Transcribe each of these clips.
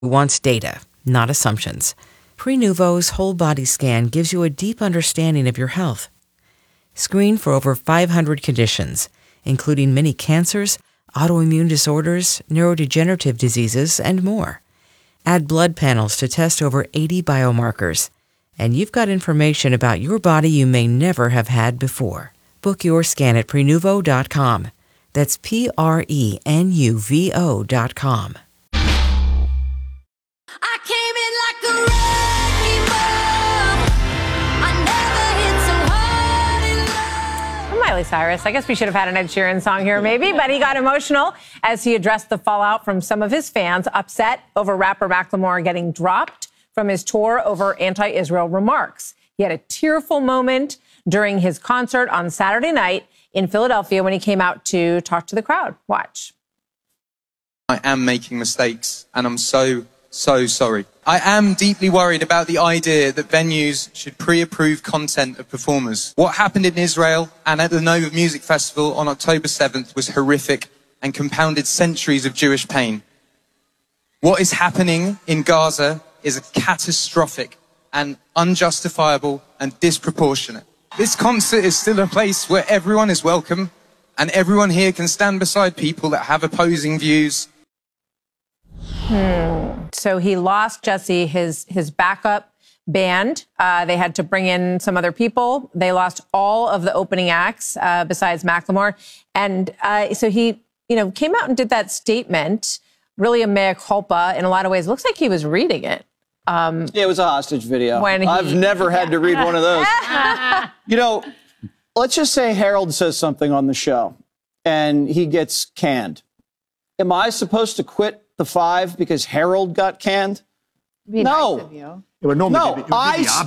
wants data, not assumptions. Prenuvo's whole body scan gives you a deep understanding of your health. Screen for over 500 conditions, including many cancers, autoimmune disorders, neurodegenerative diseases, and more. Add blood panels to test over 80 biomarkers, and you've got information about your body you may never have had before. Book your scan at Prenuvo.com. That's Prenuvo.com. I came in like a wrecking ball. I never hit so hard in love. Miley Cyrus. I guess we should have had an Ed Sheeran song here, maybe, but he got emotional as he addressed the fallout from some of his fans upset over rapper Macklemore getting dropped from his tour over anti-Israel remarks. He had a tearful moment during his concert on Saturday night in Philadelphia when he came out to talk to the crowd. Watch. I am making mistakes, and I'm so sorry. I am deeply worried about the idea that venues should pre-approve content of performers. What happened in Israel and at the Nova Music Festival on October 7th was horrific and compounded centuries of Jewish pain. What is happening in Gaza is catastrophic and unjustifiable and disproportionate. This concert is still a place where everyone is welcome and everyone here can stand beside people that have opposing views. So he lost, Jesse, his backup band. They had to bring in some other people. They lost all of the opening acts besides Macklemore. And so he, came out and did that statement, really a mea culpa in a lot of ways. It looks like he was reading it. Yeah, it was a hostage video. I've never had to read one of those. Let's just say Harold says something on the show and he gets canned. Am I supposed to quit the Five because Harold got canned? No. Nice of you. It would normally be the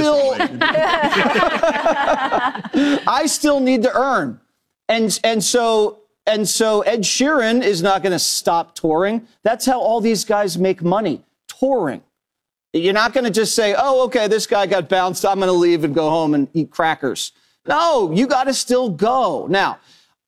I still need to earn. And so Ed Sheeran is not going to stop touring. That's how all these guys make money, touring. You're not going to just say, oh, okay, this guy got bounced. I'm going to leave and go home and eat crackers. No, you got to still go. Now,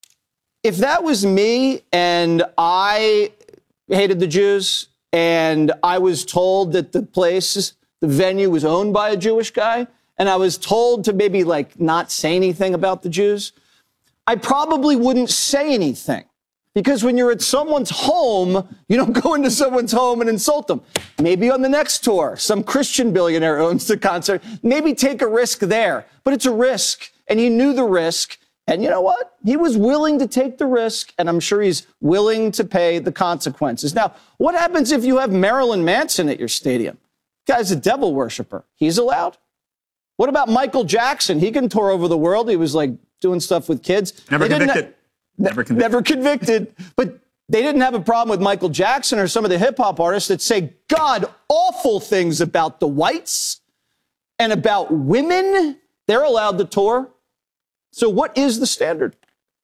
if that was me and I hated the Jews and I was told that the venue was owned by a Jewish guy and I was told to maybe not say anything about the Jews, I probably wouldn't say anything. Because when you're at someone's home, you don't go into someone's home and insult them. Maybe on the next tour, some Christian billionaire owns the concert. Maybe take a risk there. But it's a risk, and he knew the risk. And you know what? He was willing to take the risk, and I'm sure he's willing to pay the consequences. Now, what happens if you have Marilyn Manson at your stadium? The guy's a devil worshiper. He's allowed? What about Michael Jackson? He can tour over the world. He was doing stuff with kids. Never convicted. Never convicted. But they didn't have a problem with Michael Jackson or some of the hip-hop artists that say god-awful things about the whites and about women. They're allowed to tour. So what is the standard?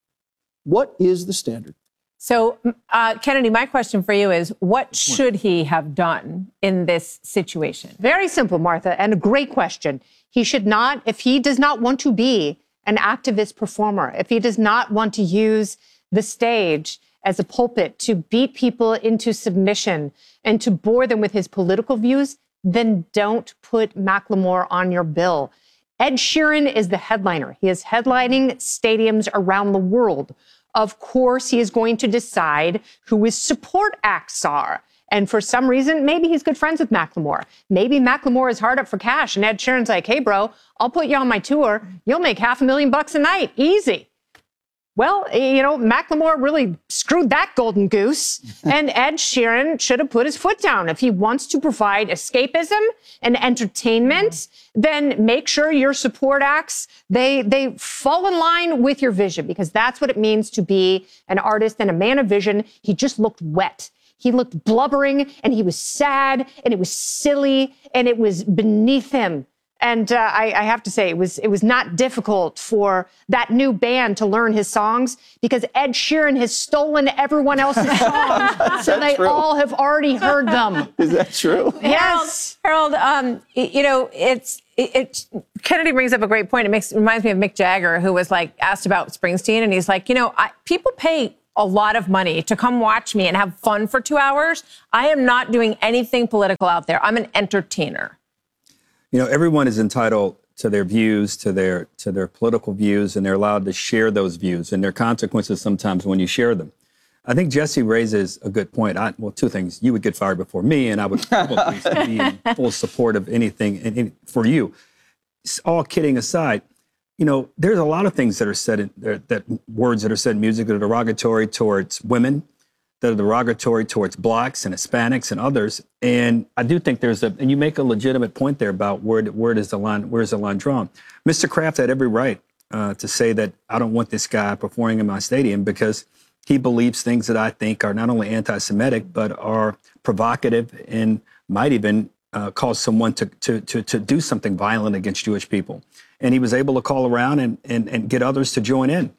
What is the standard? So, Kennedy, my question for you is, what should he have done in this situation? Very simple, Martha, and a great question. He should not, if he does not want to be an activist performer, if he does not want to use the stage as a pulpit to beat people into submission and to bore them with his political views, then don't put Macklemore on your bill. Ed Sheeran is the headliner. He is headlining stadiums around the world. Of course, he is going to decide who his support acts are. And for some reason, maybe he's good friends with Macklemore. Maybe Macklemore is hard up for cash. And Ed Sheeran's like, hey, bro, I'll put you on my tour. You'll make $500,000 a night. Easy. Well, Macklemore really screwed that golden goose. And Ed Sheeran should have put his foot down. If he wants to provide escapism and entertainment, then make sure your support acts, they fall in line with your vision, because that's what it means to be an artist and a man of vision. He just looked wet. He looked blubbering, and he was sad, and it was silly, and it was beneath him. And I have to say, it was not difficult for that new band to learn his songs, because Ed Sheeran has stolen everyone else's songs, so they all have already heard them. Is that true? Yes, Harold. Kennedy brings up a great point. It reminds me of Mick Jagger, who was asked about Springsteen, and he's like, people pay a lot of money to come watch me and have fun for 2 hours, I am not doing anything political out there. I'm an entertainer. You know, everyone is entitled to their views, to their political views, and they're allowed to share those views, and there are consequences sometimes when you share them. I think Jesse raises a good point. Well, two things. You would get fired before me, and I would probably be in full support of anything for you. All kidding aside, you know, there's a lot of things that are said, words that are said in music that are derogatory towards women, that are derogatory towards blacks and Hispanics and others. And I do think and you make a legitimate point there about where's the line drawn. Mr. Kraft had every right to say that I don't want this guy performing in my stadium because he believes things that I think are not only anti-Semitic, but are provocative and might even cause someone to do something violent against Jewish people. And he was able to call around and get others to join in.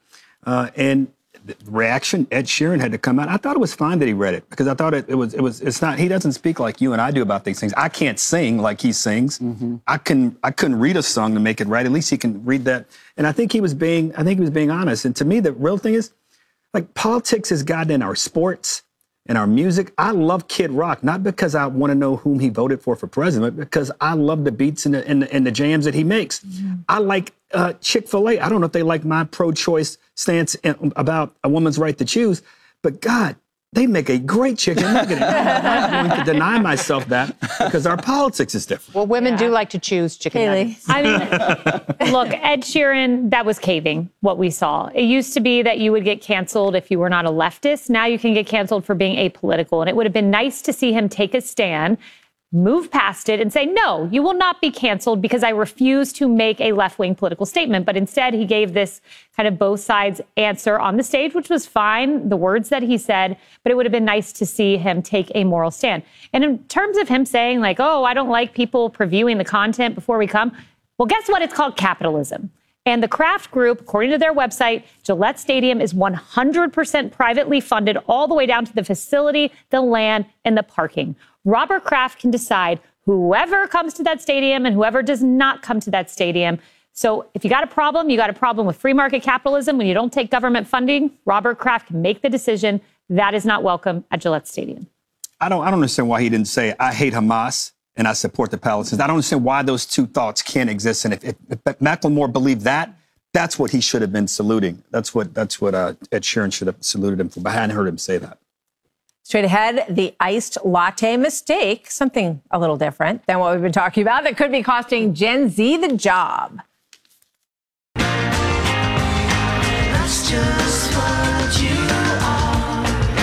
And the reaction, Ed Sheeran had to come out. I thought it was fine that he read it because I thought it's not, he doesn't speak like you and I do about these things. I can't sing like he sings. Mm-hmm. I couldn't read a song to make it right. At least he can read that. And I think he was being honest. And to me, the real thing is, like, politics has gotten in our sports and our music. I love Kid Rock, not because I want to know whom he voted for president, but because I love the beats and the jams that he makes. Mm-hmm. I like Chick-fil-A. I don't know if they like my pro-choice stance about a woman's right to choose, but God, they make a great chicken nugget. I'm not going to deny myself that because our politics is different. Well, women do like to choose chicken nuggets. I mean, look, Ed Sheeran, that was caving, what we saw. It used to be that you would get canceled if you were not a leftist. Now you can get canceled for being apolitical. And it would have been nice to see him take a stand, move past it and say, no, you will not be canceled because I refuse to make a left-wing political statement. But instead, he gave this kind of both sides answer on the stage, which was fine, the words that he said, but it would have been nice to see him take a moral stand. And in terms of him saying, like, oh, I don't like people previewing the content before we come, well, guess what? It's called capitalism. And the Kraft Group, according to their website, Gillette Stadium is 100% privately funded all the way down to the facility, the land, and the parking. Robert Kraft can decide whoever comes to that stadium and whoever does not come to that stadium. So if you got a problem with free market capitalism when you don't take government funding, Robert Kraft can make the decision. That is not welcome at Gillette Stadium. I don't understand why he didn't say, I hate Hamas and I support the Palestinians. I don't understand why those two thoughts can't exist. And if Macklemore believed that, that's what he should have been saluting. That's what Ed Sheeran should have saluted him for. But I hadn't heard him say that. Straight ahead, the iced latte mistake, something a little different than what we've been talking about that could be costing Gen Z the job. That's just what you are.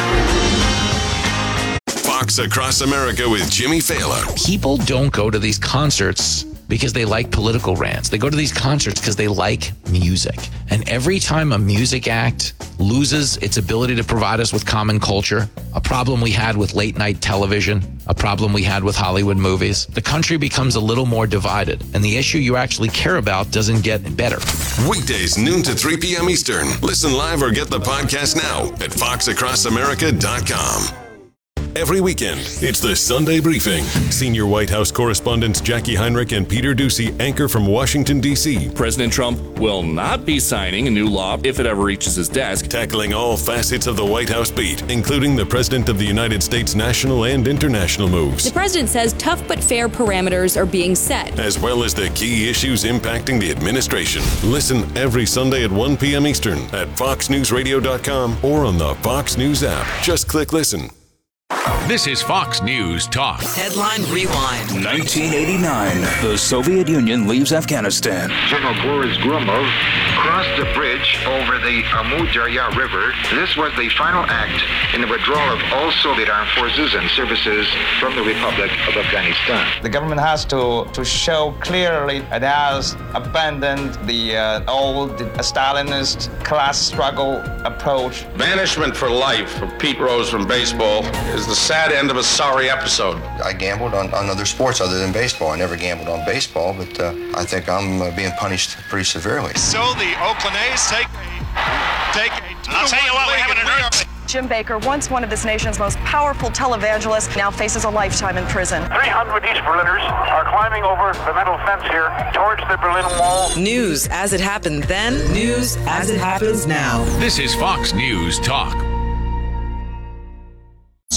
Fox Across America with Jimmy Fallon. People don't go to these concerts because they like political rants. They go to these concerts because they like music. And every time a music act loses its ability to provide us with common culture, a problem we had with late night television, a problem we had with Hollywood movies, the country becomes a little more divided. And the issue you actually care about doesn't get better. Weekdays, noon to 3 p.m. Eastern. Listen live or get the podcast now at foxacrossamerica.com. Every weekend, it's the Sunday Briefing. Senior White House correspondents Jackie Heinrich and Peter Doocy anchor from Washington, D.C. President Trump will not be signing a new law if it ever reaches his desk. Tackling all facets of the White House beat, including the President of the United States national and international moves. The president says tough but fair parameters are being set, as well as the key issues impacting the administration. Listen every Sunday at 1 p.m. Eastern at foxnewsradio.com or on the Fox News app. Just click listen. This is Fox News Talk. Headline Rewind. 1989. The Soviet Union leaves Afghanistan. General Boris Gromov crossed the bridge over the Amu Darya River. This was the final act in the withdrawal of all Soviet armed forces and services from the Republic of Afghanistan. The government has to show clearly it has abandoned the old Stalinist class struggle approach. Banishment for life for Pete Rose from baseball is the sad end of a sorry episode. I gambled on other sports other than baseball. I never gambled on baseball, but I think I'm being punished pretty severely. So the Oakland A's take I'll tell you what, we're having an earthquake. Jim Baker, once one of this nation's most powerful televangelists, now faces a lifetime in prison. 300 East Berliners are climbing over the metal fence here towards the Berlin Wall. News as it happened then, news as it happens now. This is Fox News Talk.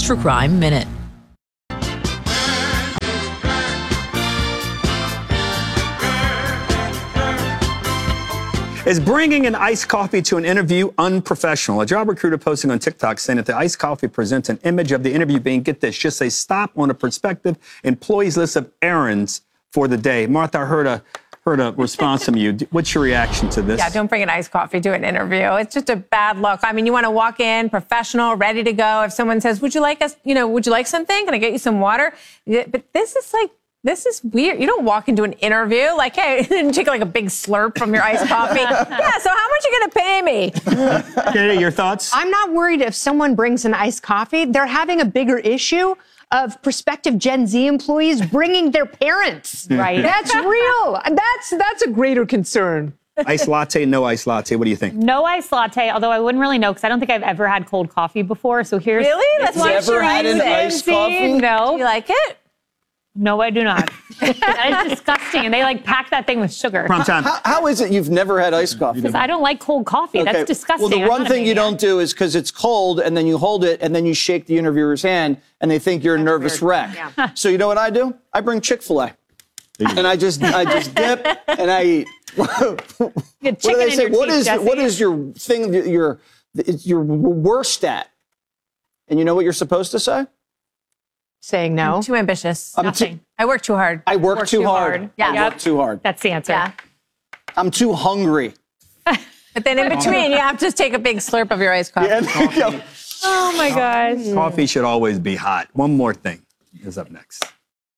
True Crime Minute. Is bringing an iced coffee to an interview unprofessional? A job recruiter posting on TikTok saying that the iced coffee presents an image of the interview being, get this, just a stop on a prospective employee's list of errands for the day. Martha, I heard a response from you. What's your reaction to this? Yeah, don't bring an iced coffee to an interview. It's just a bad look. I mean, you want to walk in professional, ready to go. If someone says, would you like something? Can I get you some water? Yeah, but this is weird. You don't walk into an interview like, hey, and take like a big slurp from your iced coffee. Yeah, so how much are you going to pay me? Katie, your thoughts? I'm not worried if someone brings an iced coffee. They're having a bigger issue of prospective Gen Z employees bringing their parents. Right. That's real. That's a greater concern. Iced latte, no iced latte. What do you think? No iced latte, although I wouldn't really know because I don't think I've ever had cold coffee before. So here's... Really? That's why Never had an iced coffee? No. Do you like it? No, I do not. That is disgusting. And they like pack that thing with sugar. Prime time. How is it you've never had iced coffee? Because I don't like cold coffee. That's disgusting. Well, the one thing you don't do is because it's cold and then you hold it and then you shake the interviewer's hand and they think you're a nervous wreck. Yeah. So you know what I do? I bring Chick-fil-A. And I just dip and I eat. What do they say? What is your thing that you're worst at? And you know what you're supposed to say? Saying no. I'm too ambitious. Nothing. I work too hard. I work too hard. Yeah. I work too hard. That's the answer. Yeah. I'm too hungry. But then in between, you have to take a big slurp of your iced coffee. Yeah, Oh my gosh. Coffee should always be hot. One more thing is up next.